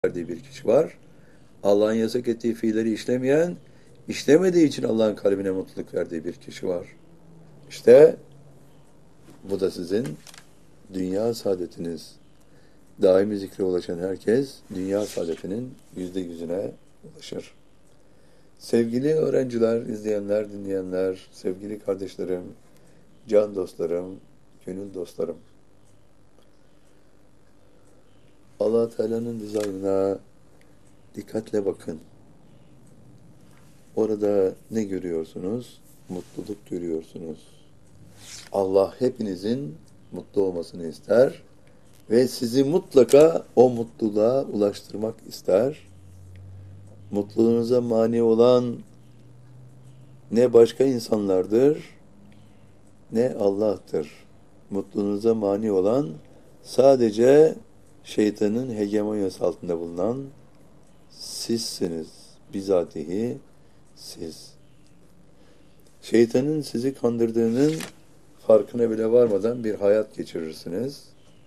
verdiği bir kişi var. Allah'ın yasak ettiği fiilleri işlemeyen, işlemediği için Allah'ın kalbine mutluluk verdiği bir kişi var. İşte bu da sizin dünya saadetiniz. Daimi zikre ulaşan herkes dünya saadetinin %100'üne ulaşır. Sevgili öğrenciler, izleyenler, dinleyenler, sevgili kardeşlerim, can dostlarım, gönül dostlarım. Allah Teala'nın dizaynına dikkatle bakın. Orada ne görüyorsunuz? Mutluluk görüyorsunuz. Allah hepinizin mutlu olmasını ister ve sizi mutlaka o mutluluğa ulaştırmak ister. Mutluluğunuza mani olan ne başka insanlardır, ne Allah'tır. Mutluluğunuza mani olan sadece şeytanın hegemonyası altında bulunan sizsiniz. Bizatihi siz. Şeytanın sizi kandırdığının farkına bile varmadan bir hayat geçirirsiniz.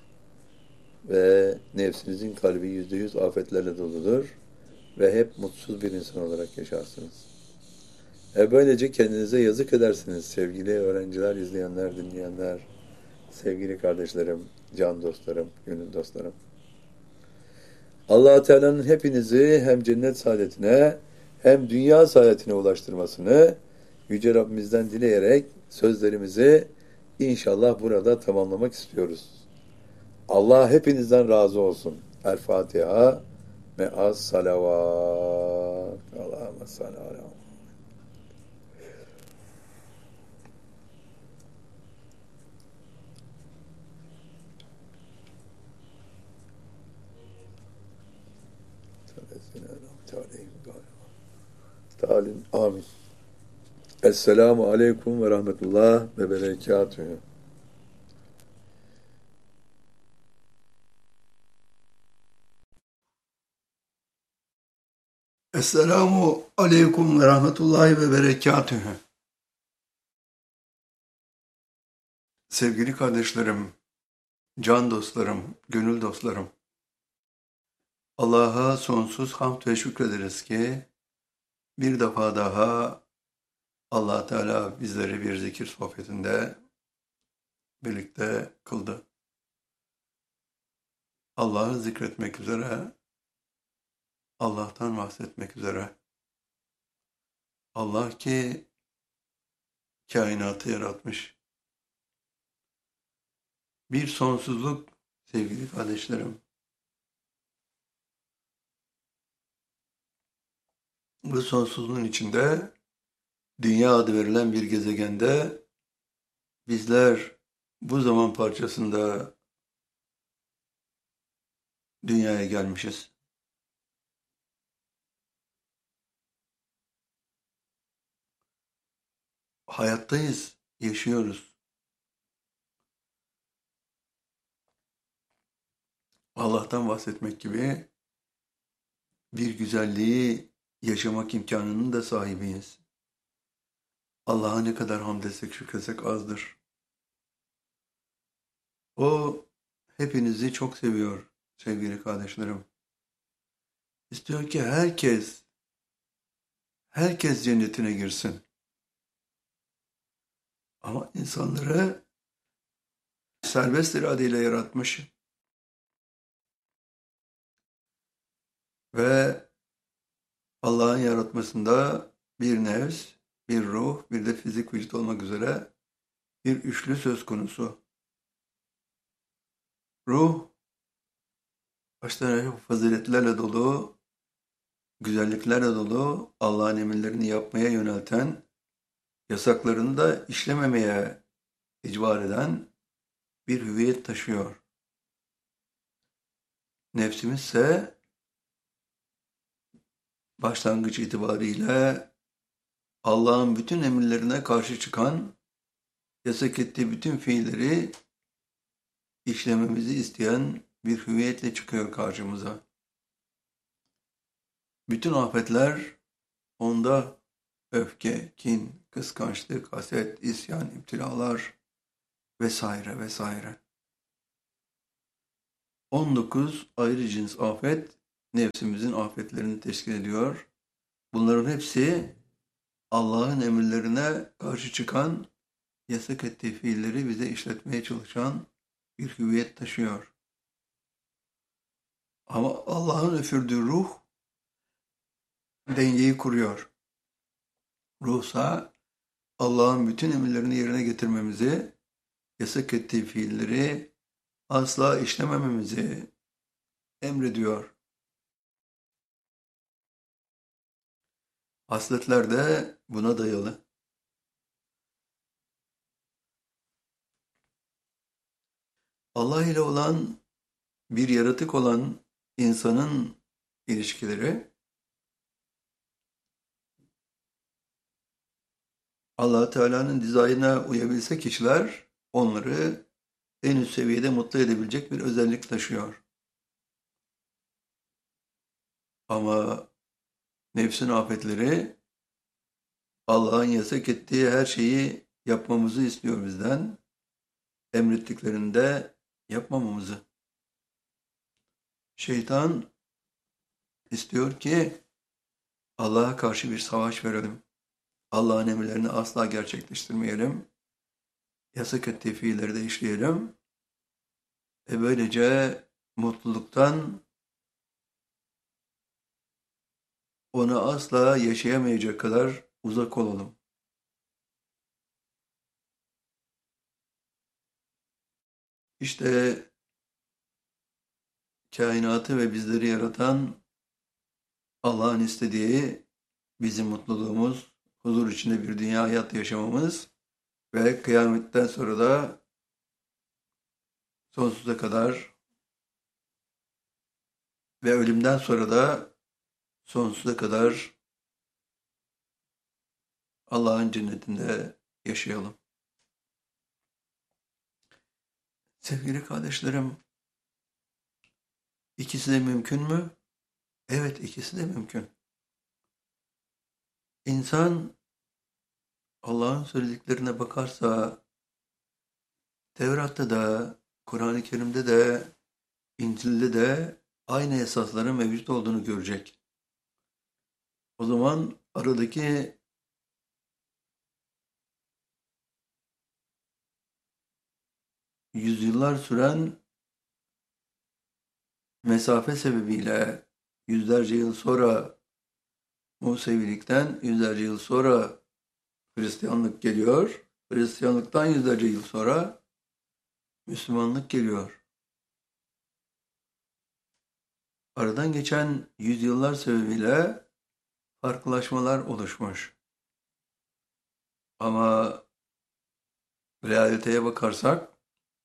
Ve nefsinizin kalbi %100 afetlerle doludur. Ve hep mutsuz bir insan olarak yaşarsınız. Böylece kendinize yazık edersiniz sevgili öğrenciler, izleyenler, dinleyenler, sevgili kardeşlerim, can dostlarım, gönül dostlarım. Allah-u Teala'nın hepinizi hem cennet saadetine hem dünya saadetine ulaştırmasını Yüce Rabbimizden dileyerek sözlerimizi inşallah burada tamamlamak istiyoruz. Allah hepinizden razı olsun. El Fatiha me'as salavat. Allahümme salli ala. Amin. Esselamu aleyküm ve rahmetullah ve berekatühü. Esselamu aleyküm ve rahmetullahi ve berekatühü. Sevgili kardeşlerim, can dostlarım, gönül dostlarım. Allah'a sonsuz hamd ve şükrederiz ki bir defa daha Allah Teala bizleri bir zikir sohbetinde birlikte kıldı. Allah'ı zikretmek üzere, Allah'tan bahsetmek üzere. Allah ki kainatı yaratmış. Bir sonsuzluk sevgili kardeşlerim. Bu sonsuzluğun içinde dünya adı verilen bir gezegende bizler bu zaman parçasında dünyaya gelmişiz. Hayattayız, yaşıyoruz. Allah'tan bahsetmek gibi bir güzelliği yaşamak imkanının da sahibiyiz. Allah'a ne kadar hamd etsek, şükretsek azdır. O hepinizi çok seviyor sevgili kardeşlerim. İstiyor ki herkes cennetine girsin. Ama insanları serbest iradeyle yaratmış. Ve Allah'ın yaratmasında bir nefs, bir ruh, bir de fizik vücut olmak üzere bir üçlü söz konusu. Ruh, başta faziletlerle dolu, güzelliklerle dolu, Allah'ın emirlerini yapmaya yönelten, yasaklarını da işlememeye icbar eden bir hüviyet taşıyor. Nefsimiz ise başlangıç itibariyle Allah'ın bütün emirlerine karşı çıkan, yasak ettiği bütün fiilleri işlememizi isteyen bir hüviyetle çıkıyor karşımıza. Bütün afetler onda öfke, kin, kıskançlık, haset, isyan, iptilalar vesaire vesaire. 19 ayrı cins afet nefsimizin afetlerini teşkil ediyor. Bunların hepsi Allah'ın emirlerine karşı çıkan, yasak ettiği fiilleri bize işletmeye çalışan bir hüviyet taşıyor. Ama Allah'ın üfürdüğü ruh dengeyi kuruyor. Ruhsa Allah'ın bütün emirlerini yerine getirmemizi, yasak ettiği fiilleri asla işlemememizi emrediyor. Hasletler de buna dayalı. Allah ile olan bir yaratık olan insanın ilişkileri Allah Teala'nın dizaynına uyabilse kişiler onları en üst seviyede mutlu edebilecek bir özellik taşıyor. Ama nefsin afetleri Allah'ın yasak ettiği her şeyi yapmamızı istiyor bizden. Emrettiklerini de yapmamamızı. Şeytan istiyor ki Allah'a karşı bir savaş verelim. Allah'ın emirlerini asla gerçekleştirmeyelim. Yasak ettiği fiilleri de işleyelim. Böylece mutluluktan onu asla yaşayamayacak kadar uzak olalım. İşte kainatı ve bizleri yaratan Allah'ın istediği bizim mutluluğumuz, huzur içinde bir dünya hayat yaşamamız ve kıyametten sonra da sonsuza kadar ve ölümden sonra da sonsuza kadar Allah'ın cennetinde yaşayalım. Sevgili kardeşlerim, ikisi de mümkün mü? Evet, ikisi de mümkün. İnsan Allah'ın söylediklerine bakarsa Tevrat'ta da, Kur'an-ı Kerim'de de, İncil'de de aynı esasların mevcut olduğunu görecek. O zaman aradaki yüzyıllar süren mesafe sebebiyle yüzlerce yıl sonra Musevilikten yüzlerce yıl sonra Hristiyanlık geliyor. Hristiyanlıktan yüzlerce yıl sonra Müslümanlık geliyor. Aradan geçen yüzyıllar sebebiyle farklılaşmalar oluşmuş. Ama realiteye bakarsak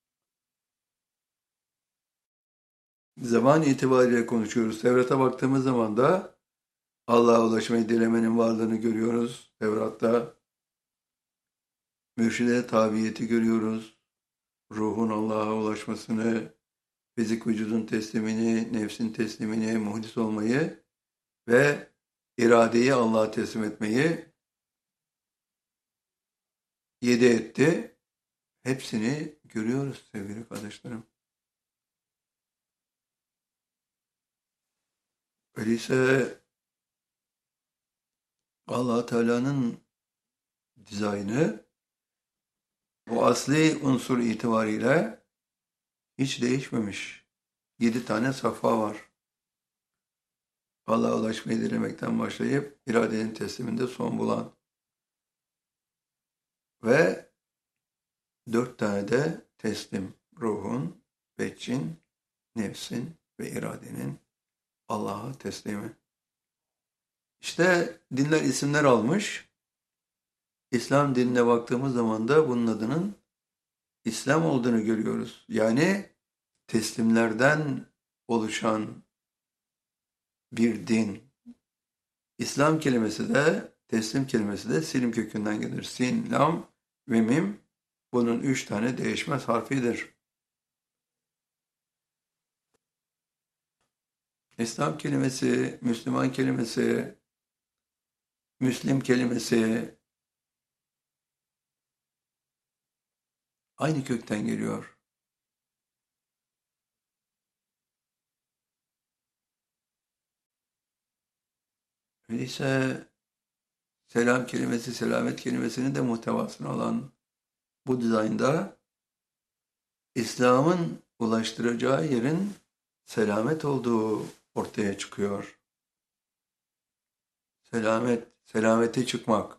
zaman itibariyle konuşuyoruz. Tevrat'a baktığımız zaman da Allah'a ulaşmayı dilemenin varlığını görüyoruz. Tevrat'ta mürşide tabiyeti görüyoruz. Ruhun Allah'a ulaşmasını, fizik vücudun teslimini, nefsin teslimini, muhdis olmayı ve iradeyi Allah'a teslim etmeyi 7 etti. Hepsini görüyoruz sevgili kardeşlerim. Öyleyse Allah Teala'nın dizaynı bu asli unsur itibariyle hiç değişmemiş. 7 tane safha var. Allah'a ulaşmayı dilemekten başlayıp iradenin tesliminde son bulan ve 4 tane de teslim. Ruhun, veccin, nefsin ve iradenin Allah'a teslimi. İşte dinler isimler almış. İslam dinine baktığımız zaman da bunun adının İslam olduğunu görüyoruz. Yani teslimlerden oluşan bir din. İslam kelimesi de, teslim kelimesi de silim kökünden gelir. Sin, lam ve mim bunun 3 tane değişmez harfidir. İslam kelimesi, Müslüman kelimesi, Müslim kelimesi aynı kökten geliyor. Öyleyse selam kelimesi, selamet kelimesinin de muhtevasını alan bu dizaynda İslam'ın ulaştıracağı yerin selamet olduğu ortaya çıkıyor. Selamet, selamete çıkmak.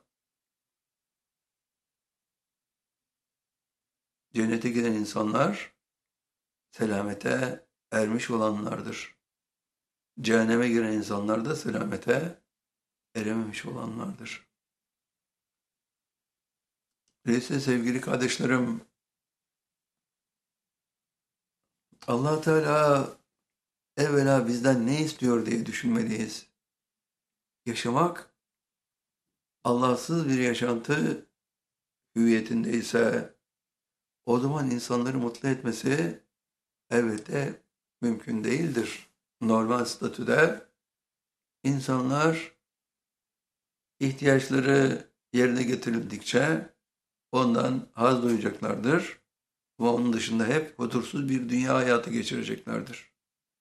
Cennete giden insanlar selamete ermiş olanlardır. Cehenneme giren insanlar da selamete erememiş olanlardır. Öyleyse sevgili kardeşlerim, Allah Teala evvela bizden ne istiyor diye düşünmeliyiz. Yaşamak, Allahsız bir yaşantı hüviyetinde ise o zaman insanları mutlu etmesi elbette mümkün değildir. Normal statüde insanlar ihtiyaçları yerine getirildikçe ondan haz duyacaklardır ve onun dışında hep huzursuz bir dünya hayatı geçireceklerdir.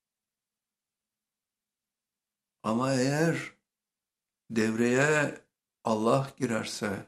Ama eğer devreye Allah girerse,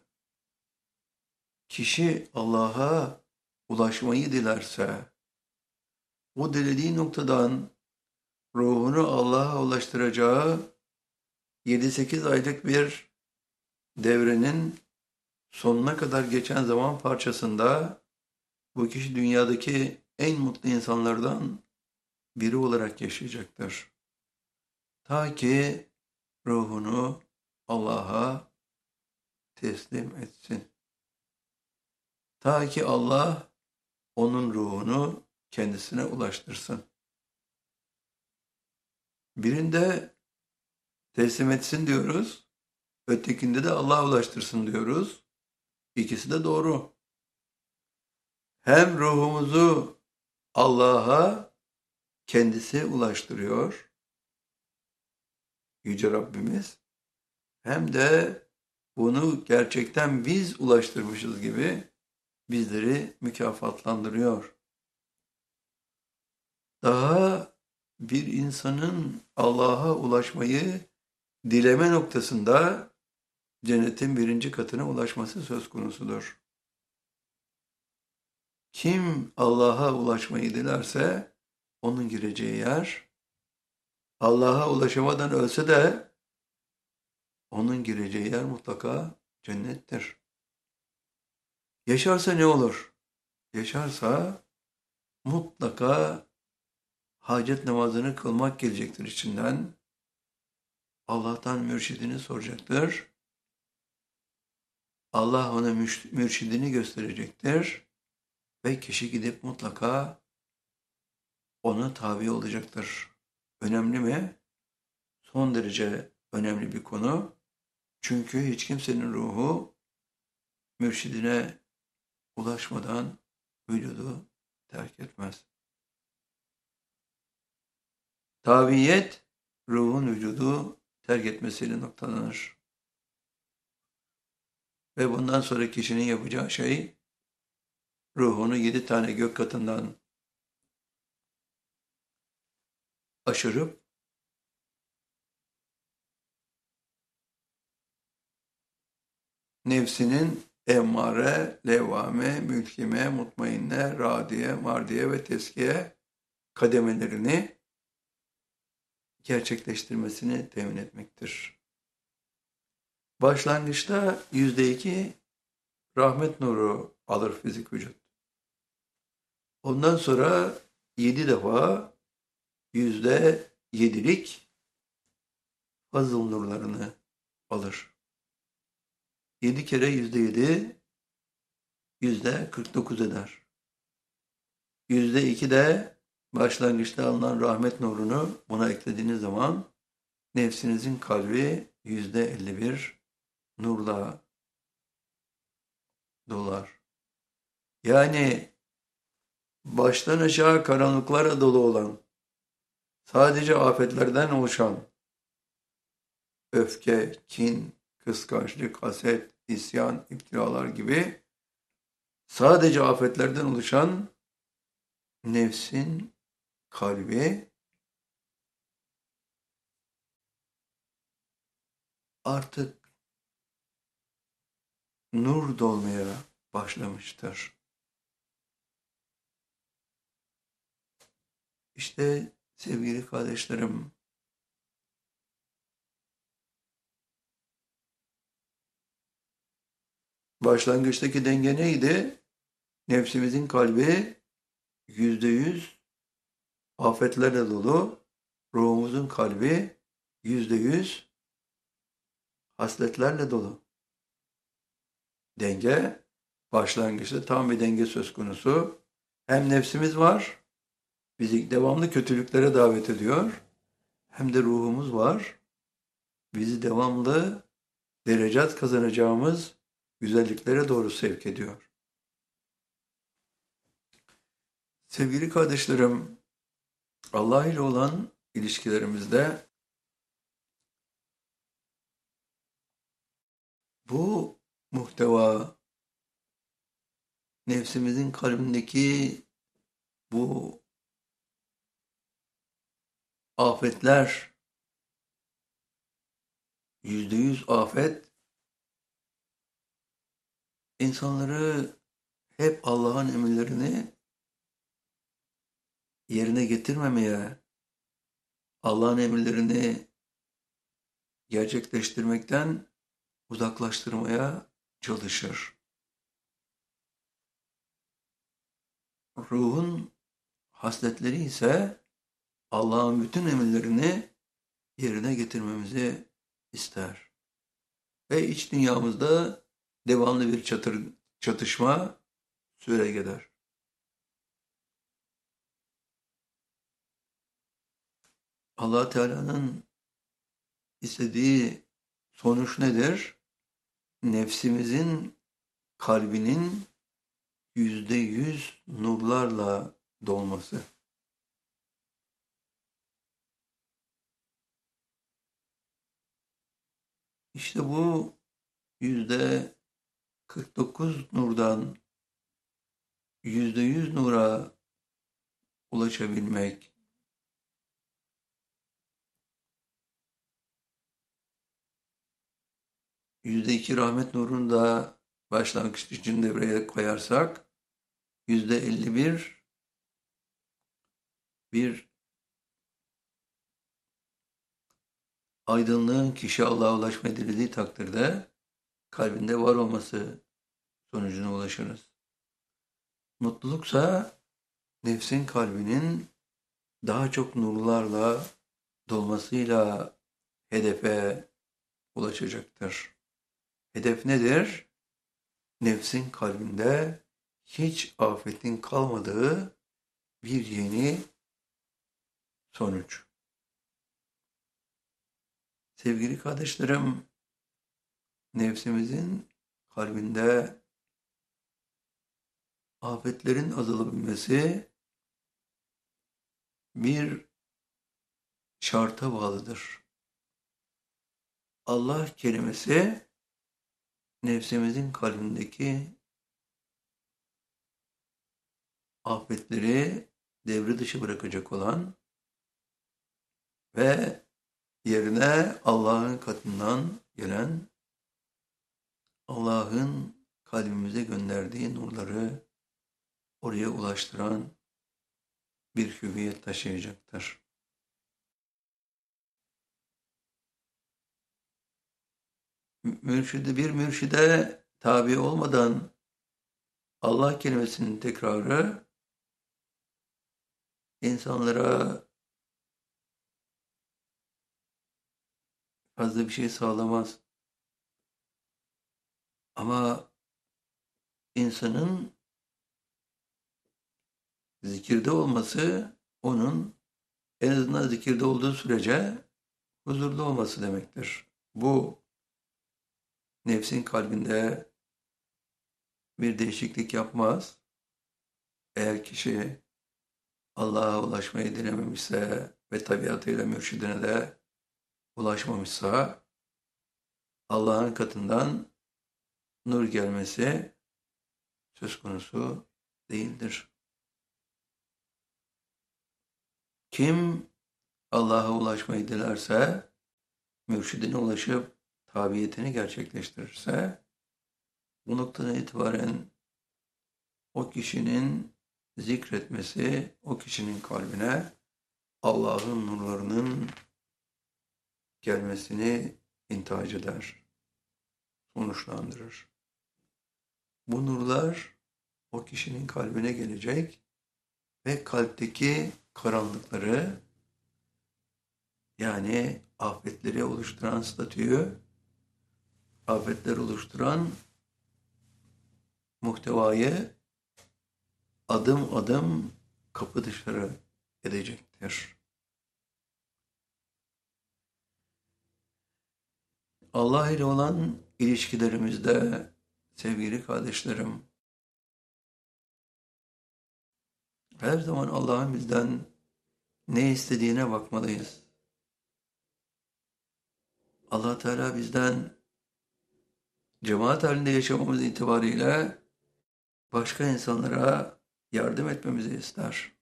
kişi Allah'a ulaşmayı dilerse, o dilediği noktadan ruhunu Allah'a ulaştıracağı 7-8 aylık bir devrenin sonuna kadar geçen zaman parçasında bu kişi dünyadaki en mutlu insanlardan biri olarak yaşayacaktır. Ta ki ruhunu Allah'a teslim etsin. Ta ki Allah onun ruhunu kendisine ulaştırsın. Birinde teslim etsin diyoruz, ötekinde de Allah'a ulaştırsın diyoruz. İkisi de doğru. Hem ruhumuzu Allah'a kendisi ulaştırıyor, Yüce Rabbimiz, hem de bunu gerçekten biz ulaştırmışız gibi bizleri mükafatlandırıyor. Daha bir insanın Allah'a ulaşmayı dileme noktasında cennetin 1. katına ulaşması söz konusudur. Kim Allah'a ulaşmayı dilerse onun gireceği yer, Allah'a ulaşamadan ölse de onun gireceği yer mutlaka cennettir. Yaşarsa ne olur? Yaşarsa mutlaka hacet namazını kılmak gelecektir içinden. Allah'tan mürşidini soracaktır. Allah ona mürşidini gösterecektir. Ve kişi gidip mutlaka ona tabi olacaktır. Önemli mi? Son derece önemli bir konu. Çünkü hiç kimsenin ruhu mürşidine ulaşmadan vücudu terk etmez. Tabiyet, ruhun vücudu terk etmesiyle noktalanır. Ve bundan sonra kişinin yapacağı şey, ruhunu 7 tane gök katından aşırıp, nefsinin emmare, levvame, mülkime, mutmainne, radiye, mardiye ve teskiye kademelerini gerçekleştirmesini temin etmektir. Başlangıçta %2 rahmet nuru alır fizik vücut. Ondan sonra 7 defa %7'lik fazıl nurlarını alır. 7 kere %7 %49 eder. %2 de başlangıçta alınan rahmet nurunu buna eklediğiniz zaman nefsinizin kalbi %51 nurla dolar. Yani baştan aşağı karanlıklara dolu olan, sadece afetlerden oluşan öfke, kin, kıskançlık, haset, isyan, iftiralar gibi sadece afetlerden oluşan nefsin kalbi artık nur dolmaya başlamıştır. İşte sevgili kardeşlerim, başlangıçtaki denge neydi? Nefsimizin kalbi %100 afetlerle dolu, ruhumuzun kalbi %100 hasletlerle dolu. Denge, başlangıçta tam bir denge söz konusu. Hem nefsimiz var, bizi devamlı kötülüklere davet ediyor, hem de ruhumuz var, bizi devamlı derecat kazanacağımız güzelliklere doğru sevk ediyor. Sevgili kardeşlerim, Allah ile olan ilişkilerimizde bu muhteva, nefsimizin kalbindeki bu afetler, %100 afet, insanları hep Allah'ın emirlerini yerine getirmemeye, Allah'ın emirlerini gerçekleştirmekten uzaklaştırmaya çalışır. Ruhun hasletleri ise Allah'ın bütün emirlerini yerine getirmemizi ister. Ve iç dünyamızda devamlı bir çatışma süre gider. Allah Teala'nın istediği sonuç nedir? Nefsimizin kalbinin %100 nurlarla dolması. İşte bu %49 nurdan %100 nura ulaşabilmek, %2 rahmet nurunu da başlangıç için devreye koyarsak, %51 bir aydınlığın kişi Allah'a ulaşmaya dirildiği takdirde kalbinde var olması sonucuna ulaşırız. Mutluluksa nefsin kalbinin daha çok nurlarla dolmasıyla hedefe ulaşacaktır. Hedef nedir? Nefsin kalbinde hiç afetin kalmadığı bir yeni sonuç. Sevgili kardeşlerim, nefsimizin kalbinde afetlerin azalabilmesi bir şarta bağlıdır. Allah kelimesi nefsimizin kalbindeki afetleri devre dışı bırakacak olan ve yerine Allah'ın katından gelen, Allah'ın kalbimize gönderdiği nurları oraya ulaştıran bir hüviyet taşıyacaktır. Bir mürşide tabi olmadan Allah kelimesinin tekrarı insanlara fazla bir şey sağlamaz. Ama insanın zikirde olması onun en azından zikirde olduğu sürece huzurlu olması demektir. Bu nefsin kalbinde bir değişiklik yapmaz. Eğer kişi Allah'a ulaşmayı denememişse ve tabiatıyla mürşidine de ulaşmamışsa Allah'ın katından nur gelmesi söz konusu değildir. Kim Allah'a ulaşmayı dilerse mürşidine ulaşıp tabiyetini gerçekleştirirse, bu noktadan itibaren o kişinin zikretmesi, o kişinin kalbine Allah'ın nurlarının gelmesini intihac eder, sonuçlandırır. Bu nurlar o kişinin kalbine gelecek ve kalpteki karanlıkları, yani afetleri oluşturan statüyü, afetler oluşturan muhtevayı adım adım kapı dışarı edecektir. Allah ile olan ilişkilerimizde sevgili kardeşlerim, her zaman Allah'ın bizden ne istediğine bakmalıyız. Allah Teala bizden cemaat halinde yaşamamız itibariyle başka insanlara yardım etmemizi ister.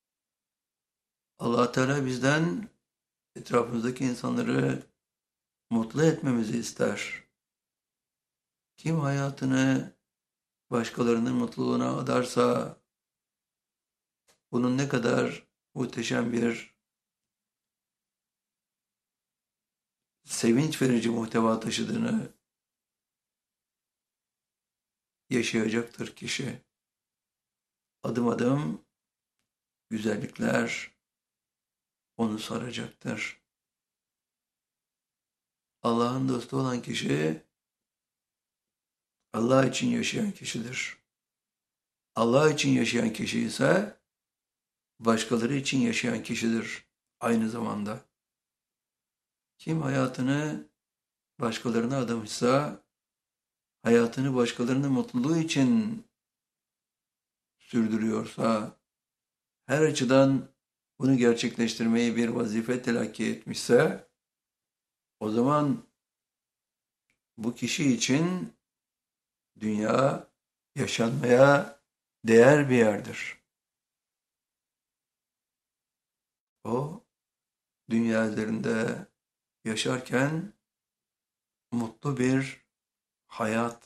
Allah Teala bizden etrafımızdaki insanları mutlu etmemizi ister. Kim hayatını başkalarının mutluluğuna adarsa, bunun ne kadar muhteşem bir sevinç verici muhteva taşıdığını yaşayacaktır kişi. Adım adım güzellikler onu saracaktır. Allah'ın dostu olan kişi, Allah için yaşayan kişidir. Allah için yaşayan kişi ise başkaları için yaşayan kişidir aynı zamanda. Kim hayatını başkalarına adamışsa, hayatını başkalarının mutluluğu için sürdürüyorsa, her açıdan bunu gerçekleştirmeyi bir vazife telakki etmişse, o zaman bu kişi için dünya yaşanmaya değer bir yerdir. O, dünya üzerinde yaşarken mutlu bir hayat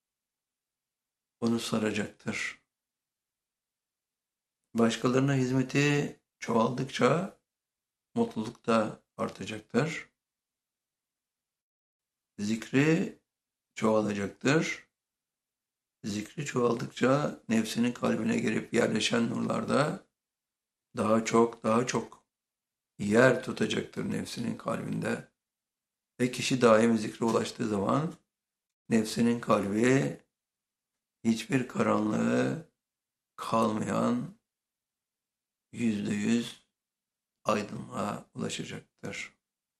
onu saracaktır. Başkalarına hizmeti çoğaldıkça mutluluk da artacaktır. Zikri çoğalacaktır. Zikri çoğaldıkça nefsinin kalbine girip yerleşen nurlarda daha çok yer tutacaktır nefsinin kalbinde. Ve kişi daimi zikre ulaştığı zaman nefsinin kalbi hiçbir karanlığı kalmayan %100 aydınlığa ulaşacaktır.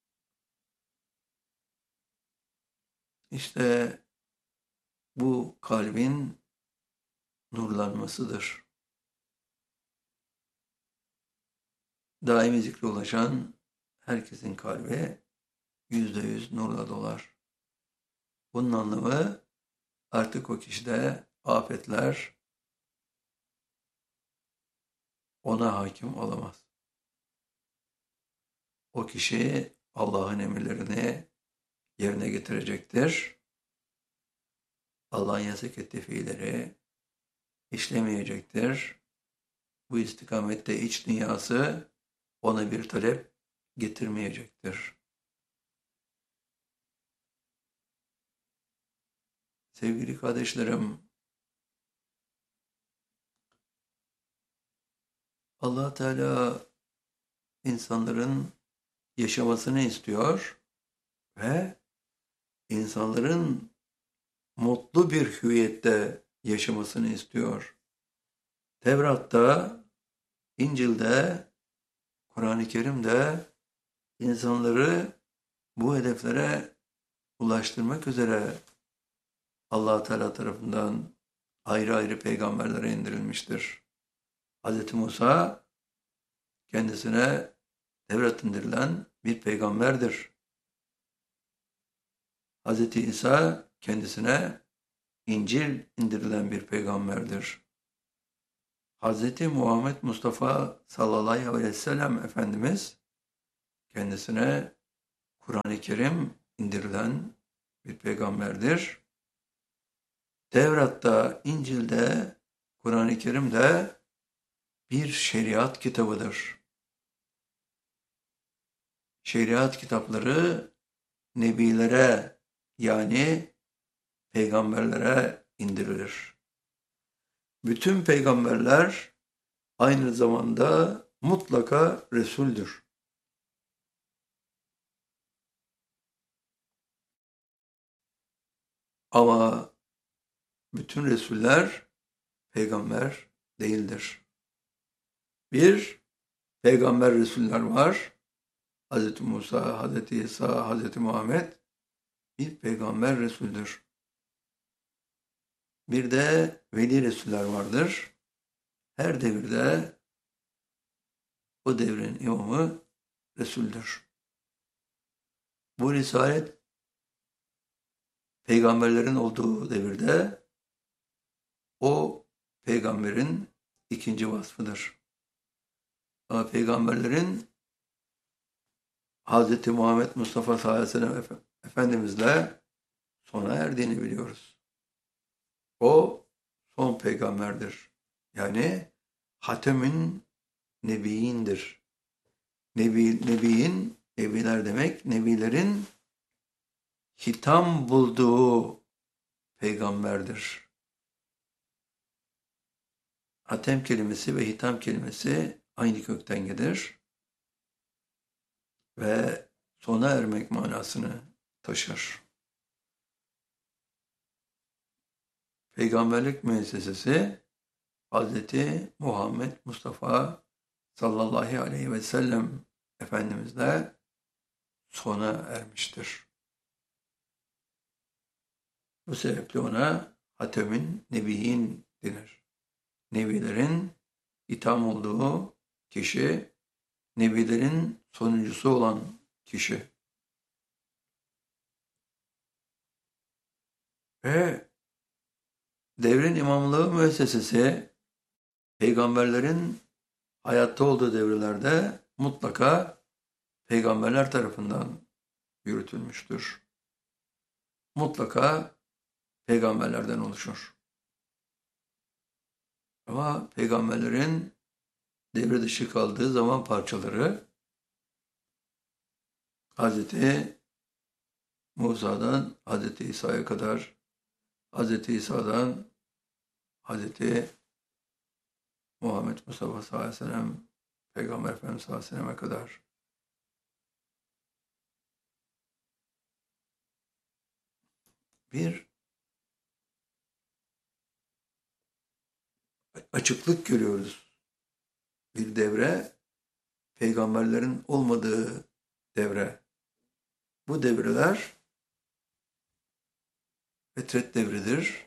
İşte bu kalbin nurlanmasıdır. Daimi zikre ulaşan herkesin kalbi %100 nurla dolar. Bunun anlamı artık o kişide afetler ona hakim olamaz. O kişi Allah'ın emirlerini yerine getirecektir. Allah'ın yasak ettiği fiilleri işlemeyecektir. Bu istikamette iç dünyası ona bir talep getirmeyecektir. Sevgili kardeşlerim, Allah Teala insanların yaşamasını istiyor ve insanların mutlu bir hüviyette yaşamasını istiyor. Tevrat'ta, İncil'de, Kur'an-ı Kerim'de insanları bu hedeflere ulaştırmak üzere Allah Teala tarafından ayrı ayrı peygamberlere indirilmiştir. Hz. Musa kendisine Tevrat indirilen bir peygamberdir. Hz. İsa kendisine İncil indirilen bir peygamberdir. Hz. Muhammed Mustafa sallallahu aleyhi ve sellem Efendimiz kendisine Kur'an-ı Kerim indirilen bir peygamberdir. Tevrat'ta, İncil'de, Kur'an-ı Kerim'de bir şeriat kitabıdır. Şeriat kitapları nebilere yani peygamberlere indirilir. Bütün peygamberler aynı zamanda mutlaka Resul'dür. Ama bütün Resuller peygamber değildir. Bir peygamber Resuller var. Hz. Musa, Hz. İsa, Hz. Muhammed bir peygamber Resul'dür. Bir de veli Resuller vardır. Her devirde o devrin imamı Resul'dür. Bu risalet peygamberlerin olduğu devirde o peygamberin ikinci vasfıdır. Ama peygamberlerin Hz. Muhammed Mustafa sallallahu aleyhi ve sellem Efendimizle sona erdiğini biliyoruz. O son peygamberdir. Yani Hatem'in Nebiyindir. Nebiler demek, nebilerin hitam bulduğu peygamberdir. Hatem kelimesi ve hitam kelimesi aynı kökten gelir ve sona ermek manasını taşır. Peygamberlik müessesesi Hz. Muhammed Mustafa sallallahu aleyhi ve sellem Efendimizle sona ermiştir. Bu sebeple ona Hatem'in Nebiyyin denir. Nebilerin itham olduğu kişi, nebilerin sonuncusu olan kişi. Ve devrin imamlığı müessesesi peygamberlerin hayatta olduğu devirlerde mutlaka peygamberler tarafından yürütülmüştür. Mutlaka peygamberlerden oluşur. Ama peygamberlerin devre dışı kaldığı zaman parçaları Hz. Musa'dan Hz. İsa'ya kadar, Hz. İsa'dan Hz. Muhammed Mustafa sallallahu aleyhi ve sellem, Peygamber Efendimiz sallallahu aleyhi ve sellem'e kadar bir açıklık görüyoruz. Bir devre, peygamberlerin olmadığı devre. Bu devreler fetret devridir.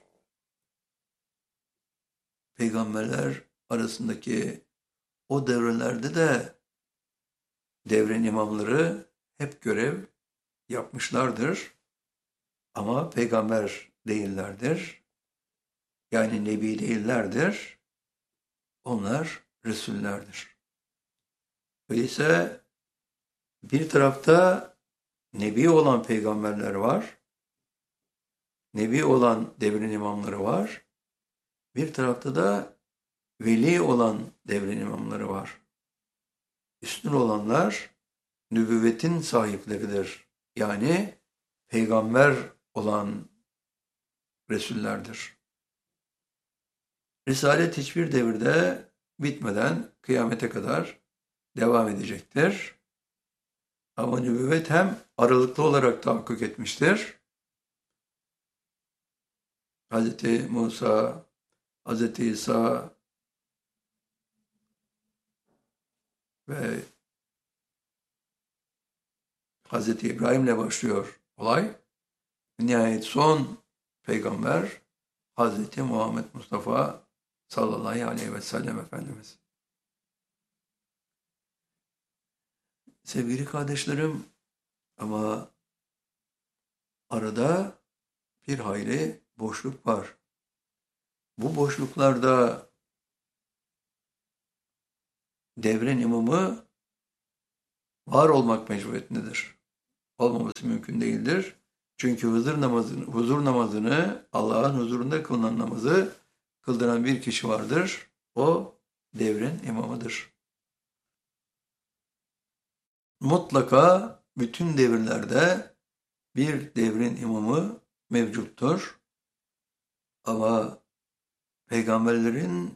Peygamberler arasındaki o devrelerde de devrin imamları hep görev yapmışlardır. Ama peygamber değillerdir. Yani nebi değillerdir. Onlar Resullerdir. Öyleyse bir tarafta nebi olan peygamberler var. Nebi olan devrin imamları var. Bir tarafta da veli olan devrin imamları var. Üstün olanlar nübüvvetin sahipleridir. Yani peygamber olan Resullerdir. Risalet hiçbir devirde bitmeden kıyamete kadar devam edecektir. Ama nübüvvet hem aralıklı olarak tahakkuk etmiştir. Hz. Musa, Hz. İsa ve Hz. İbrahim'le başlıyor olay. Nihayet son peygamber Hz. Muhammed Mustafa sallallahu aleyhi ve sellem Efendimiz. Sevgili kardeşlerim, ama arada bir hayli boşluk var. Bu boşluklarda devrin imamı var olmak mecburiyetindedir. Olmaması mümkün değildir. Çünkü huzur namazını, Allah'ın huzurunda kılınan namazı kıldıran bir kişi vardır. O devrin imamıdır. Mutlaka bütün devirlerde bir devrin imamı mevcuttur. Ama peygamberlerin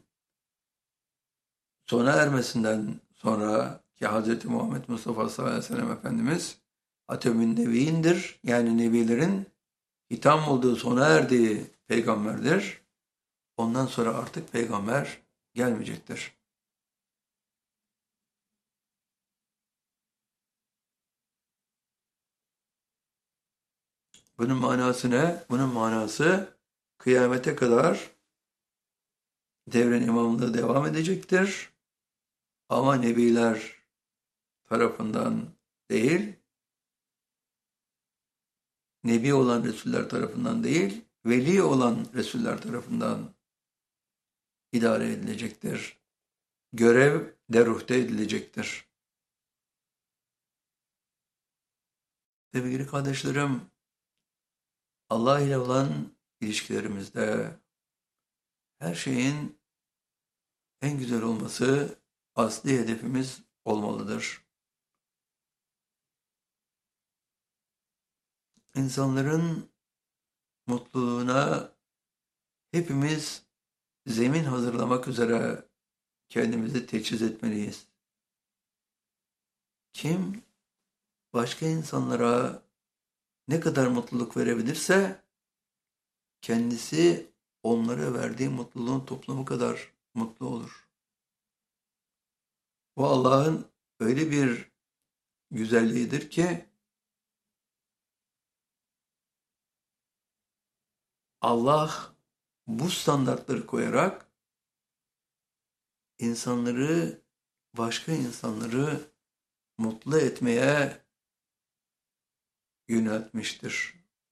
sona ermesinden sonra ki Hz. Muhammed Mustafa sallallahu aleyhi ve sellem Efendimiz Hatemün Nebiyyindir. Yani Nebilerin hitam olduğu, sona erdiği peygamberdir. Ondan sonra artık peygamber gelmeyecektir. Bunun manası ne? Bunun manası kıyamete kadar devrin imamlığı devam edecektir. Ama nebiler tarafından değil, nebi olan Resuller tarafından değil, veli olan Resuller tarafından idare edilecektir. Görev deruhte edilecektir. Sevgili kardeşlerim, Allah ile olan ilişkilerimizde her şeyin en güzel olması asli hedefimiz olmalıdır. İnsanların mutluluğuna hepimiz zemin hazırlamak üzere kendimizi teçhiz etmeliyiz. Kim başka insanlara ne kadar mutluluk verebilirse kendisi onlara verdiği mutluluğun toplamı kadar mutlu olur. Bu Allah'ın öyle bir güzelliğidir ki Allah bu standartları koyarak başka insanları mutlu etmeye yöneltmiştir.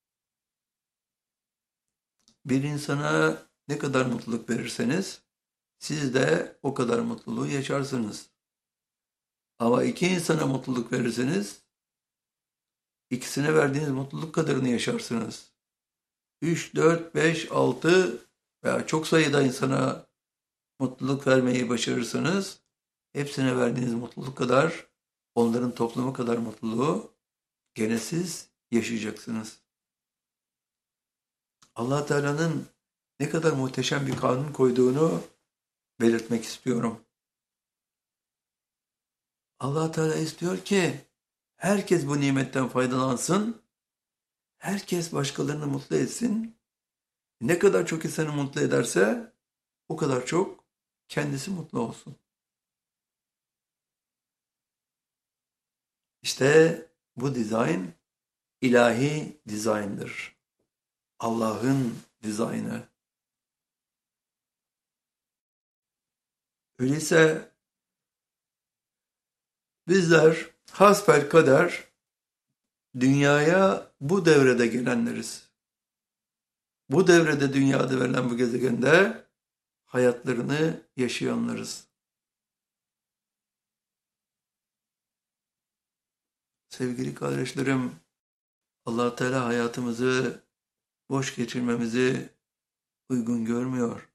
Bir insana ne kadar mutluluk verirseniz siz de o kadar mutluluğu yaşarsınız. Ama iki insana mutluluk verirseniz ikisine verdiğiniz mutluluk kadarını yaşarsınız. 3, 4, 5, 6 veya çok sayıda insana mutluluk vermeyi başarırsanız hepsine verdiğiniz mutluluk kadar, onların toplamı kadar mutluluğu gene siz yaşayacaksınız. Allah Teala'nın ne kadar muhteşem bir kanun koyduğunu belirtmek istiyorum. Allah Teala istiyor ki herkes bu nimetten faydalansın, herkes başkalarını mutlu etsin. Ne kadar çok insanı mutlu ederse o kadar çok kendisi mutlu olsun. İşte bu dizayn ilahi dizayndır. Allah'ın dizaynı. Öyleyse bizler hasbelkader dünyaya bu devrede gelenleriz. Bu devrede dünyada verilen bu gezegende hayatlarını yaşayanlarız. Sevgili kardeşlerim, Allah Teala hayatımızı boş geçirmemizi uygun görmüyor.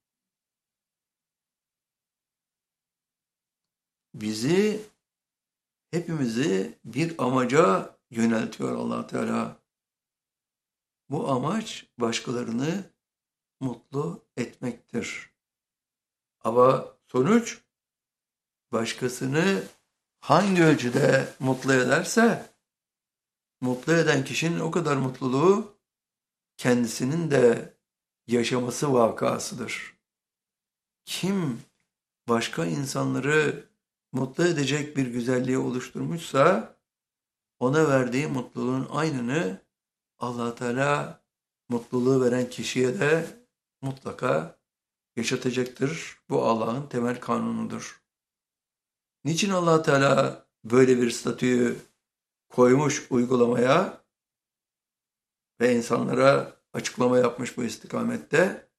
Hepimizi bir amaca yöneltiyor Allah Teala. Bu amaç başkalarını mutlu etmektir. Ama sonuç başkasını hangi ölçüde mutlu ederse mutlu eden kişinin o kadar mutluluğu kendisinin de yaşaması vakasıdır. Kim başka insanları mutlu edecek bir güzelliği oluşturmuşsa ona verdiği mutluluğun aynını Allah Teala mutluluğu veren kişiye de mutlaka yaşatacaktır. Bu Allah'ın temel kanunudur. Niçin Allah Teala böyle bir statüyü koymuş uygulamaya ve insanlara açıklama yapmış bu istikamette?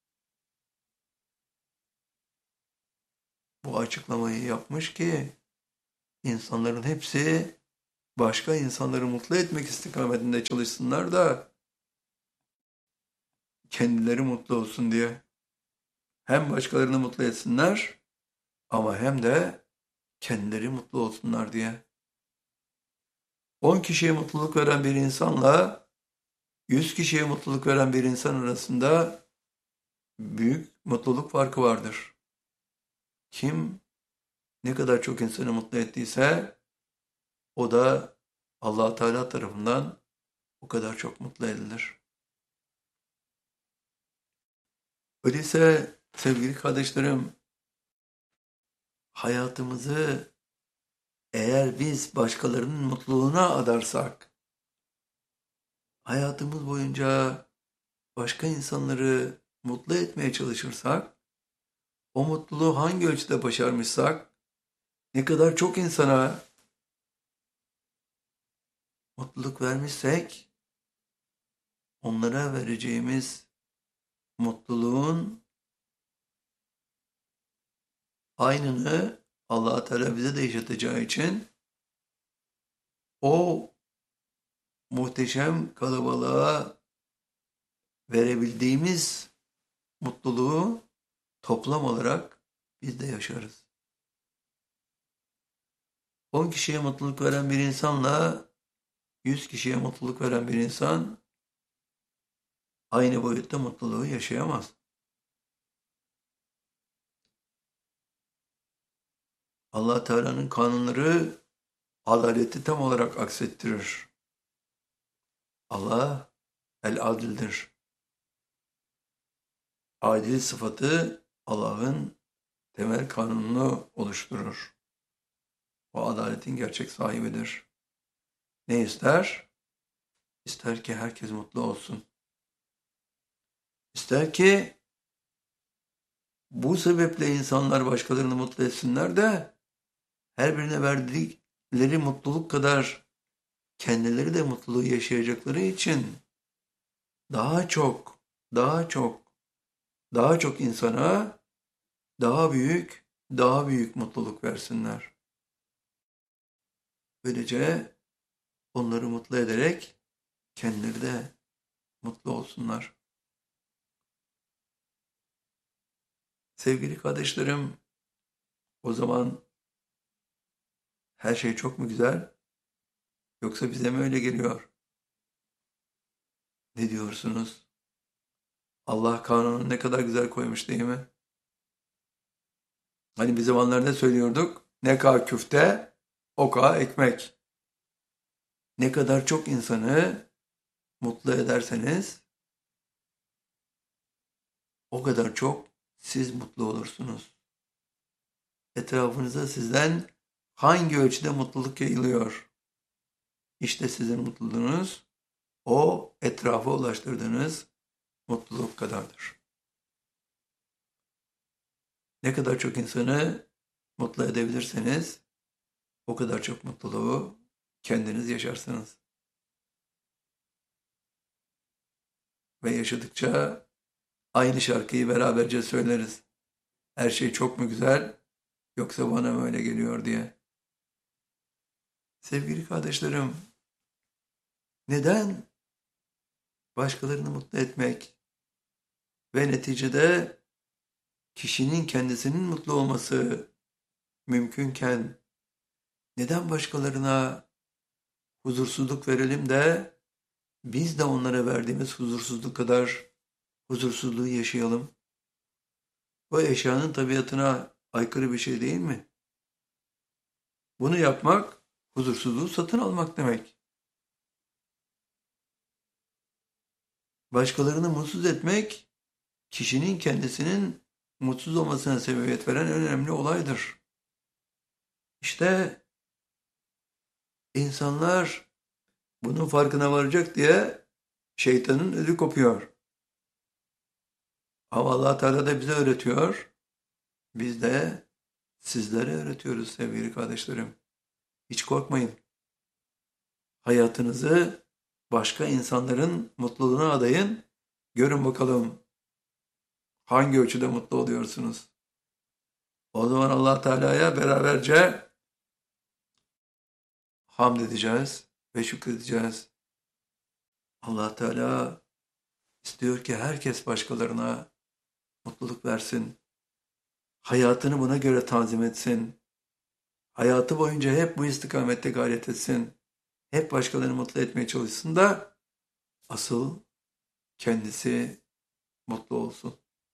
Bu açıklamayı yapmış ki insanların hepsi başka insanları mutlu etmek istikametinde çalışsınlar da kendileri mutlu olsun diye. Hem başkalarını mutlu etsinler ama hem de kendileri mutlu olsunlar diye. 10 kişiye mutluluk veren bir insanla 100 kişiye mutluluk veren bir insan arasında büyük mutluluk farkı vardır. Kim ne kadar çok insanı mutlu ettiyse o da Allah Teala tarafından o kadar çok mutlu edilir. Öyleyse sevgili kardeşlerim, hayatımızı eğer biz başkalarının mutluluğuna adarsak, hayatımız boyunca başka insanları mutlu etmeye çalışırsak, o mutluluğu hangi ölçüde başarmışsak, ne kadar çok insana mutluluk vermişsek, onlara vereceğimiz mutluluğun aynını Allah Teala bize de yaşatacağı için o muhteşem kalabalığa verebildiğimiz mutluluğu toplam olarak biz de yaşarız. 10 kişiye mutluluk veren bir insanla 100 kişiye mutluluk veren bir insan aynı boyutta mutluluğu yaşayamaz. Allah Teala'nın kanunları adaleti tam olarak aksettirir. Allah el-adildir. Adil sıfatı Allah'ın temel kanununu oluşturur. O adaletin gerçek sahibidir. Ne ister? İster ki herkes mutlu olsun. İster ki bu sebeple insanlar başkalarını mutlu etsinler de her birine verdikleri mutluluk kadar kendileri de mutluluğu yaşayacakları için daha çok insana daha büyük mutluluk versinler. Böylece onları mutlu ederek kendileri de mutlu olsunlar. Sevgili kardeşlerim, o zaman her şey çok mu güzel? Yoksa bize mi öyle geliyor? Ne diyorsunuz? Allah kanunu ne kadar güzel koymuş değil mi? Hani bir zamanlar ne söylüyorduk? Ne kadar küfte, o kadar ekmek. Ne kadar çok insanı mutlu ederseniz o kadar çok siz mutlu olursunuz. Etrafınıza sizden hangi ölçüde mutluluk yayılıyor? İşte sizin mutluluğunuz o etrafa ulaştırdığınız mutluluk kadardır. Ne kadar çok insanı mutlu edebilirseniz o kadar çok mutluluğu kendiniz yaşarsınız. Ve yaşadıkça aynı şarkıyı beraberce söyleriz. Her şey çok mu güzel yoksa bana mı öyle geliyor diye. Sevgili kardeşlerim, neden başkalarını mutlu etmek ve neticede kişinin kendisinin mutlu olması mümkünken neden başkalarına huzursuzluk verelim de biz de onlara verdiğimiz huzursuzluk kadar huzursuzluğu yaşayalım? Bu eşyanın tabiatına aykırı bir şey değil mi? Bunu yapmak huzursuzluğu satın almak demek. Başkalarını mutsuz etmek kişinin kendisinin mutsuz olmasına sebebiyet veren en önemli olaydır. İşte insanlar bunun farkına varacak diye şeytanın ödü kopuyor. Ama Allah Teala da bize öğretiyor. Biz de sizlere öğretiyoruz sevgili kardeşlerim. Hiç korkmayın. Hayatınızı başka insanların mutluluğuna adayın. Görün bakalım hangi ölçüde mutlu oluyorsunuz. O zaman Allah Teala'ya beraberce hamd edeceğiz ve şükredeceğiz. Allah Teala İstiyor ki herkes başkalarına mutluluk versin. Hayatını buna göre tanzim etsin. Hayatı boyunca hep bu istikamette gayret etsin. Hep başkalarını mutlu etmeye çalışsın da asıl kendisi mutlu olsun.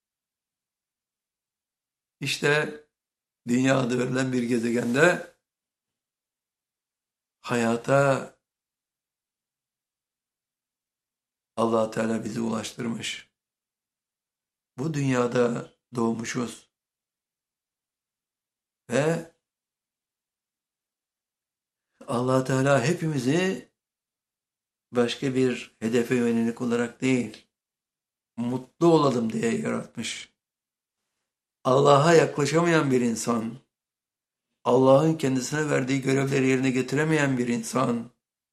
İşte dünya adı verilen bir gezegende hayata Allah Teala bizi ulaştırmış. Bu dünyada doğmuşuz ve Allah Teala hepimizi başka bir hedefe yönelik olarak değil, mutlu olalım diye yaratmış. Allah'a yaklaşamayan bir insan, Allah'ın kendisine verdiği görevleri yerine getiremeyen bir insan,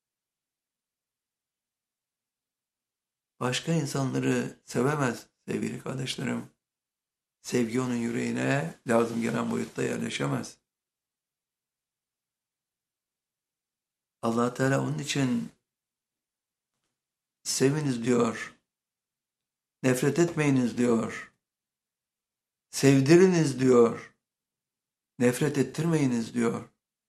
başka insanları sevemez sevgili kardeşlerim. Sevgi onun yüreğine lazım gelen boyutta yerleşemez. Allah Teala onun için seviniz diyor, nefret etmeyiniz diyor, sevdiriniz diyor, nefret ettirmeyiniz diyor.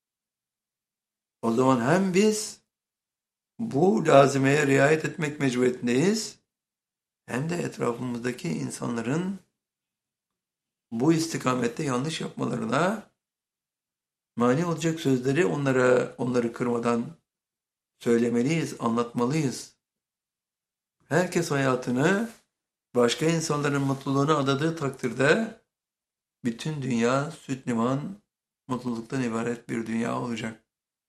O zaman hem biz bu lazimeye riayet etmek mecburiyetindeyiz, hem de etrafımızdaki insanların bu istikamette yanlış yapmalarına mani olacak sözleri onları kırmadan söylemeliyiz, anlatmalıyız. Herkes hayatını başka insanların mutluluğuna adadığı takdirde bütün dünya süt liman mutluluktan ibaret bir dünya olacak.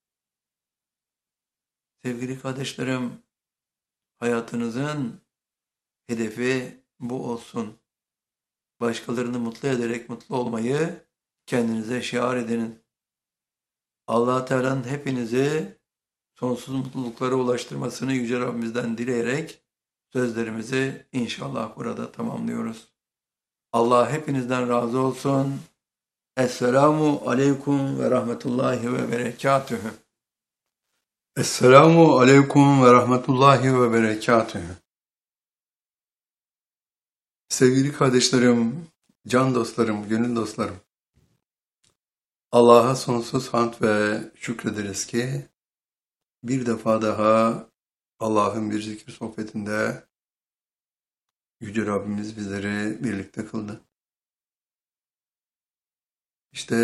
Sevgili kardeşlerim, hayatınızın hedefi bu olsun. Başkalarını mutlu ederek mutlu olmayı kendinize şiar edinin. Allah Teala'nın hepinizi sonsuz mutluluklara ulaştırmasını Yüce Rabbimizden dileyerek sözlerimizi inşallah burada tamamlıyoruz. Allah hepinizden razı olsun. Esselamu aleyküm ve rahmetullahi ve berekatühü. Esselamu aleyküm ve rahmetullahi ve berekatühü. Sevgili kardeşlerim, can dostlarım, gönül dostlarım. Allah'a sonsuz hamd ve şükrederiz ki bir defa daha Allah'ın bir zikir sohbetinde Yüce Rabbimiz bizleri birlikte kıldı. İşte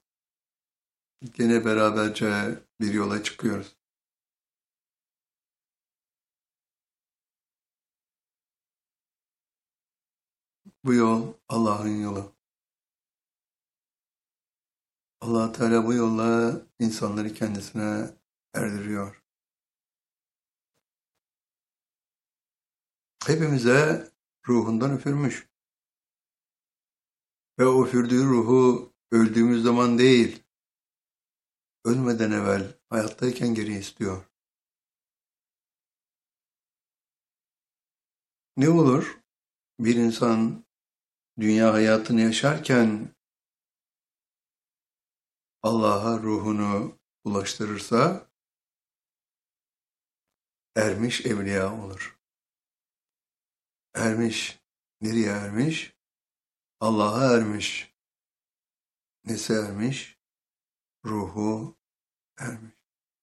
gene beraberce bir yola çıkıyoruz. Bu yol Allah'ın yolu. Allah Teala bu yolla insanları kendisine erdiriyor. Hepimize ruhundan üfürmüş. Ve o üfürdüğü ruhu öldüğümüz zaman değil, ölmeden evvel, hayattayken geri istiyor. Ne olur? Bir insan dünya hayatını yaşarken Allah'a ruhunu ulaştırırsa ermiş evliya olur. Ermiş. Nereye ermiş? Allah'a ermiş. Nesi ermiş? Ruhu ermiş.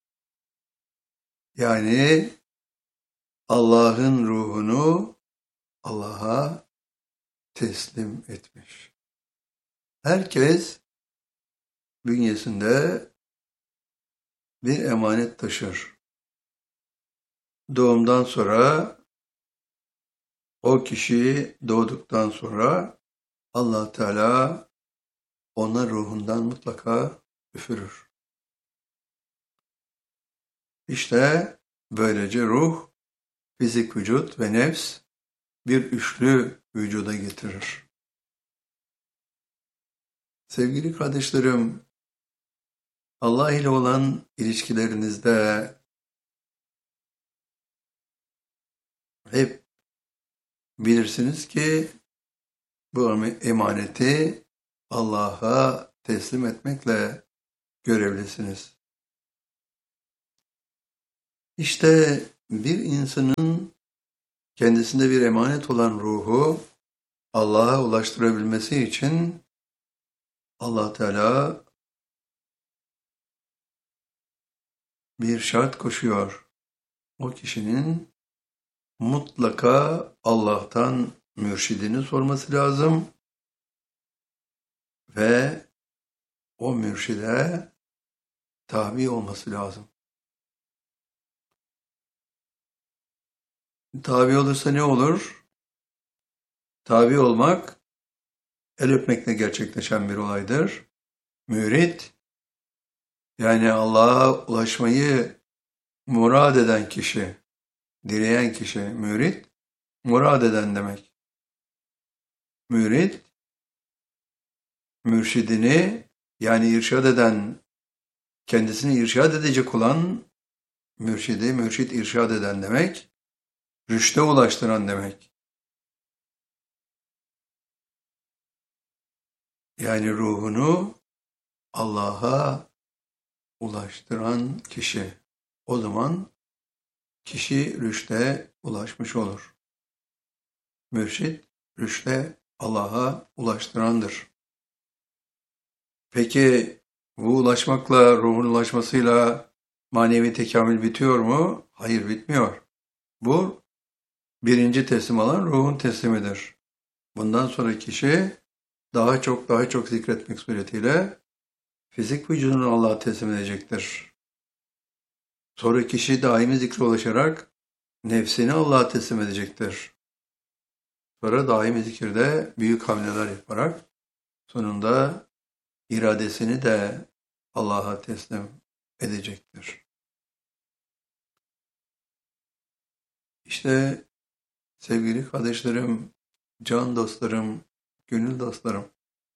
Yani Allah'ın ruhunu Allah'a teslim etmiş. Herkes bünyesinde bir emanet taşır. Doğumdan sonra o kişi doğduktan sonra Allah Teala ona ruhundan mutlaka üfürür. İşte böylece ruh, fizik vücut ve nefs bir üçlü vücuda getirir. Sevgili kardeşlerim, Allah ile olan ilişkilerinizde hep bilirsiniz ki bu emaneti Allah'a teslim etmekle görevlisiniz. İşte bir insanın kendisinde bir emanet olan ruhu Allah'a ulaştırabilmesi için Allah Teala bir şart koşuyor. O kişinin mutlaka Allah'tan mürşidini sorması lazım ve o mürşide tabi olması lazım. Tabi olursa ne olur? Tabi olmak el öpmekle gerçekleşen bir olaydır. Mürit, yani Allah'a ulaşmayı murad eden kişi, dileyen kişi, mürit, murad eden demek. Mürit, mürşidini, yani irşad eden, kendisini irşad edecek olan mürşidi, mürşit irşad eden demek, rüşte ulaştıran demek. Yani ruhunu Allah'a ulaştıran kişi. O zaman kişi rüşte ulaşmış olur. Mürşit, rüşte Allah'a ulaştırandır. Peki bu ulaşmakla, ruhun ulaşmasıyla manevi tekamül bitiyor mu? Hayır, bitmiyor. Bu birinci teslim alan ruhun teslimidir. Bundan sonra kişi daha çok zikretmek suretiyle fizik vücudunu Allah'a teslim edecektir. Sonra kişi daimi zikre ulaşarak nefsini Allah'a teslim edecektir. Sonra daimi zikirde büyük hamleler yaparak sonunda iradesini de Allah'a teslim edecektir. İşte sevgili kardeşlerim, can dostlarım, gönül dostlarım,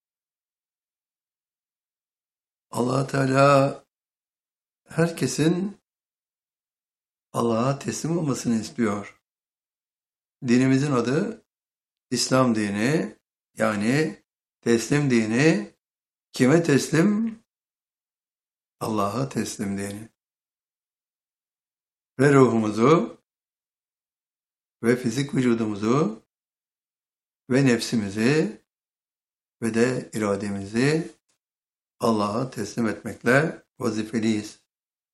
Allah Teala herkesin Allah'a teslim olmasını istiyor. Dinimizin adı İslam dini, yani teslim dini. Kime teslim? Allah'a teslim dini. Ve ruhumuzu ve fizik vücudumuzu ve nefsimizi ve de irademizi Allah'a teslim etmekle vazifeliyiz.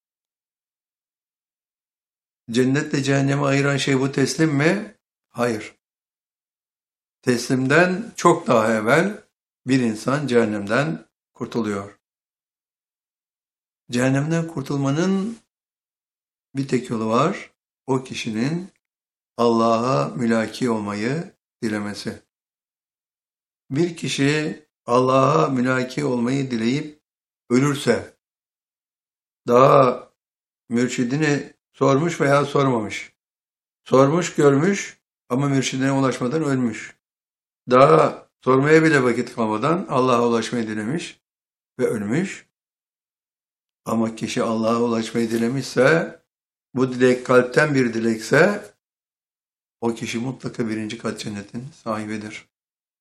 Cennetle cehennemi ayıran şey bu teslim mi? Hayır. Teslimden çok daha evvel bir insan cehennemden kurtuluyor. Cehennemden kurtulmanın bir tek yolu var. O kişinin Allah'a mülaki olmayı dilemesi. Bir kişi Allah'a mülaki olmayı dileyip ölürse, daha mürşidini sormuş veya sormamış, sormuş görmüş ama mürşidine ulaşmadan ölmüş, daha sormaya bile vakit kalmadan Allah'a ulaşmayı dilemiş ve ölmüş. Ama kişi Allah'a ulaşmayı dilemişse, bu dilek kalpten bir dilekse, o kişi mutlaka birinci kat cennetin sahibidir.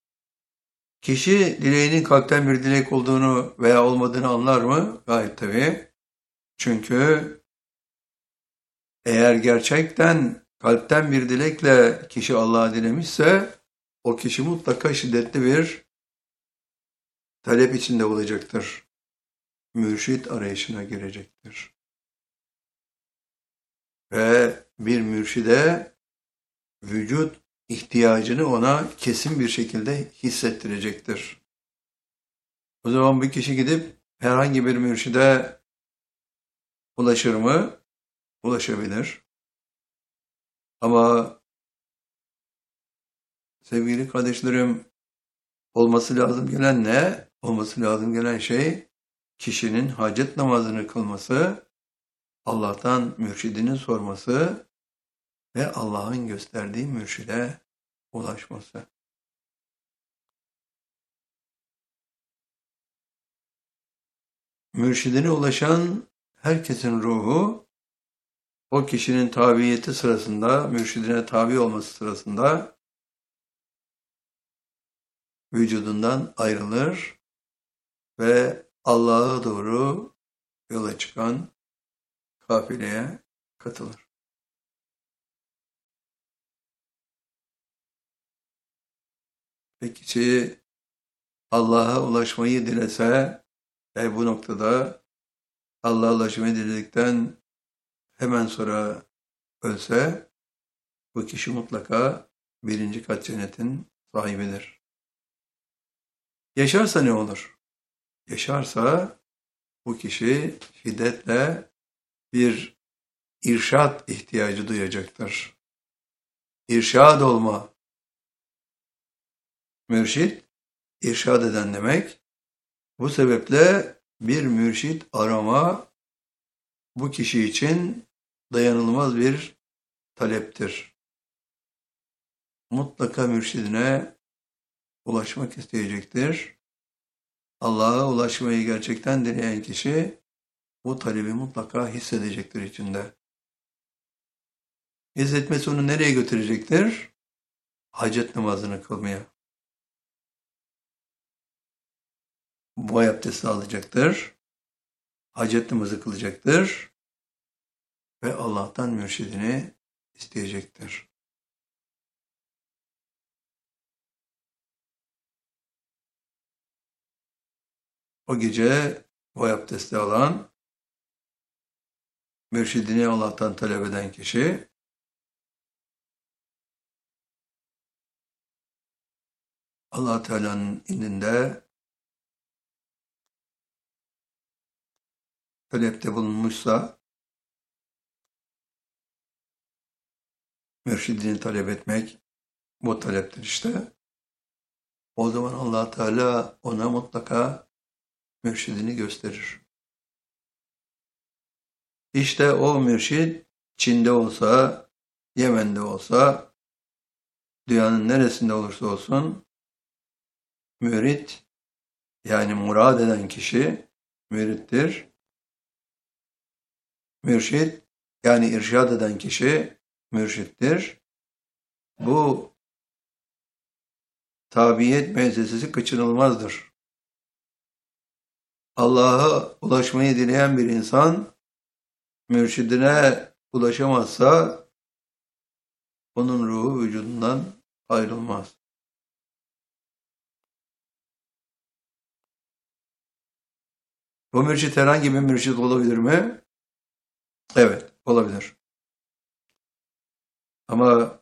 Kişi dileğinin kalpten bir dilek olduğunu veya olmadığını anlar mı? Gayet tabii. Çünkü eğer gerçekten kalpten bir dilekle kişi Allah'a dilemişse, o kişi mutlaka şiddetli bir talep içinde olacaktır. Mürşit arayışına girecektir. Ve bir mürşide vücut ihtiyacını ona kesin bir şekilde hissettirecektir. O zaman bir kişi gidip herhangi bir mürşide ulaşır mı? Ulaşabilir. Ama sevgili kardeşlerim, olması lazım gelen ne? Olması lazım gelen şey kişinin hacet namazını kılması, Allah'tan mürşidini sorması ve Allah'ın gösterdiği mürşide ulaşması. Mürşidine ulaşan herkesin ruhu, o kişinin tabiyeti sırasında, mürşidine tabi olması sırasında vücudundan ayrılır ve Allah'a doğru yola çıkan kafileye katılır. ve kişi Allah'a ulaşmayı dilese ve bu noktada Allah'a ulaşmayı diledikten hemen sonra ölse, bu kişi mutlaka birinci kat cennetin sahibidir. Yaşarsa ne olur? Yaşarsa bu kişi şiddetle bir irşad ihtiyacı duyacaktır. İrşad olma, mürşit, irşad eden demek. Bu sebeple bir mürşit arama bu kişi için dayanılmaz bir taleptir. Mutlaka mürşidine ulaşmak isteyecektir. Allah'a ulaşmayı gerçekten dileyen kişi bu talebi mutlaka hissedecektir içinde. Hissetmesi onu nereye götürecektir? Hacet namazını kılmaya. Boy abdesti alacaktır. Hacet namazı kılacaktır. Ve Allah'tan mürşidini isteyecektir. O gece boy abdesti alan, mürşidini Allah'tan talep eden kişi, Allah Teala'nın indinde talepte bulunmuşsa, mürşidini talep etmek bu taleptir işte. O zaman Allah Teala ona mutlaka mürşidini gösterir. İşte o mürşid Çin'de olsa, Yemen'de olsa, dünyanın neresinde olursa olsun, mürit, yani murad eden kişi mürittir. Mürşid, yani irşad eden kişi mürşittir. Bu tabiyet müessesesi kaçınılmazdır. Allah'a ulaşmayı dileyen bir insan, mürşidine ulaşamazsa, onun ruhu vücudundan ayrılmaz. Bu mürşit herhangi bir mürşit olabilir mi? Evet, olabilir. Ama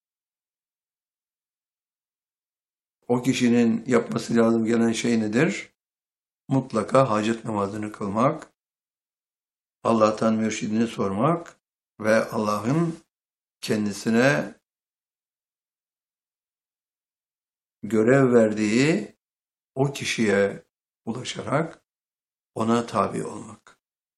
o kişinin yapması lazım gelen şey nedir? Mutlaka hacet namazını kılmak, Allah'tan mürşidini sormak ve Allah'ın kendisine görev verdiği o kişiye ulaşarak ona tabi olmak.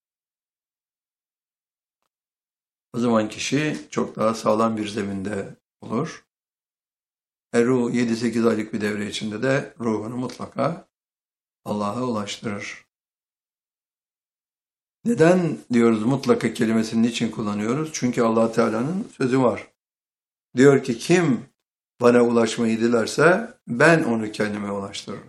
O zaman kişi çok daha sağlam bir zeminde olur. Ruh 7-8 aylık bir devre içinde de ruhunu mutlaka Allah'a ulaştırır. Neden diyoruz mutlaka kelimesini niçin kullanıyoruz? Çünkü Allah Teala'nın sözü var. Diyor ki kim bana ulaşmayı dilerse ben onu kendime ulaştırırım.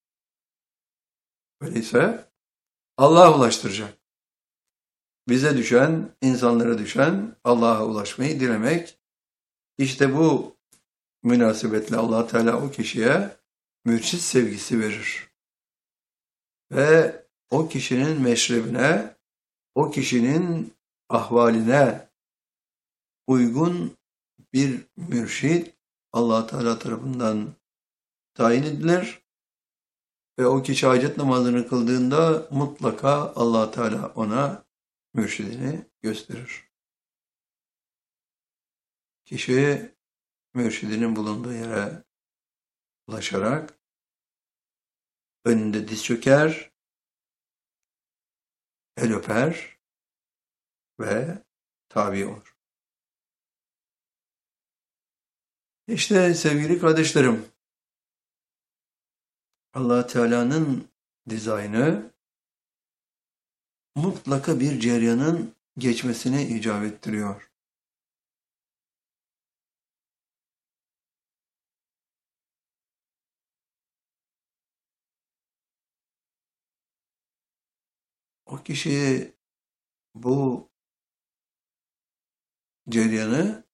Öyleyse Allah ulaştıracak. Bize düşen, insanlara düşen Allah'a ulaşmayı dilemek. İşte bu münasebetle Allah Teala o kişiye mürşit sevgisi verir. Ve o kişinin meşrebine, o kişinin ahvaline uygun bir mürşit Allah Teala tarafından tayin edilir ve o kişi hacet namazını kıldığında mutlaka Allah Teala ona mürşidini gösterir. Kişi mürşidinin bulunduğu yere ulaşarak önünde diz çöker, el öper ve tabi olur. İşte sevgili kardeşlerim, Allah Teala'nın dizaynı mutlaka bir ceryanın geçmesine icap ettiriyor. O kişi bu ceryanı